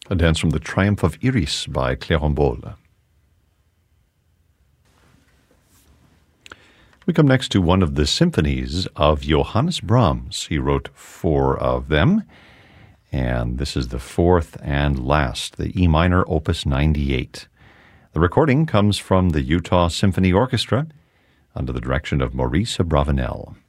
A dance from the Triumph of Iris by Clérambault. We come next to one of the symphonies of Johannes Brahms. He wrote 4 of them, and this is the 4th and last, the E minor, Opus 98. The recording comes from the Utah Symphony Orchestra under the direction of Maurice Abravanel.